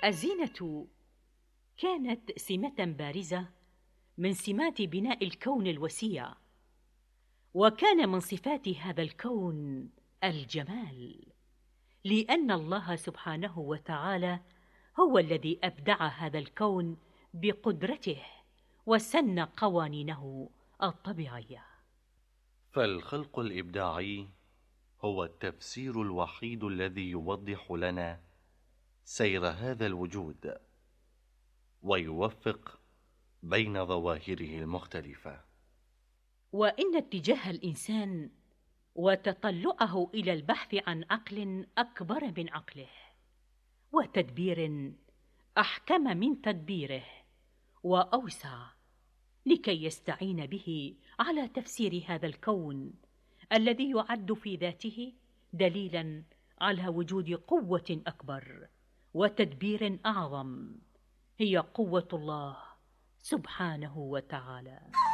الزينة كانت سمة بارزة من سمات بناء الكون الوسيع، وكان من صفات هذا الكون الجمال، لأن الله سبحانه وتعالى هو الذي أبدع هذا الكون بقدرته وسن قوانينه الطبيعية. فالخلق الإبداعي هو التفسير الوحيد الذي يوضح لنا سير هذا الوجود ويوفق بين ظواهره المختلفة. وإن اتجاه الإنسان وتطلعه إلى البحث عن عقل أكبر من عقله، وتدبير أحكم من تدبيره وأوسع، لكي يستعين به على تفسير هذا الكون الذي يعد في ذاته دليلا على وجود قوة أكبر وتدبير أعظم، هي قوة الله سبحانه وتعالى.